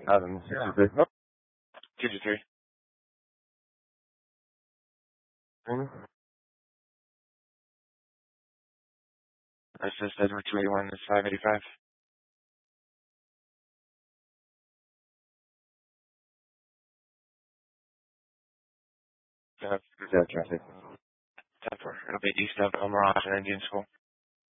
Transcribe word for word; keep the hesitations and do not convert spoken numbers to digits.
Um, sixty-three. Oh, two two three. Mm-hmm. I just said we're two eighty-one. It's five eighty-five. Uh, is that traffic? ten four. It'll be east of El Mirage and Indian School.